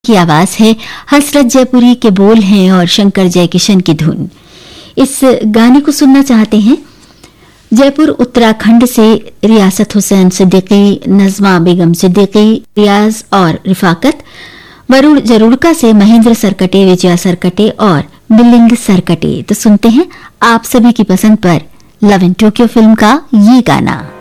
की आवाज है, हसरत जयपुरी के बोल हैं और शंकर जयकिशन की धुन। इस गाने को सुनना चाहते हैं जयपुर उत्तराखंड से रियासत हुसैन सिद्दीकी, नज़मा बेगम सिद्दीकी, रियाज और रिफाकत। वरुण जरूड़का से महेंद्र सरकटे, विजया सरकटे और मिलिंद सरकटे। तो सुनते हैं आप सभी की पसंद पर लव इन टोक्यो फिल्म का ये गाना।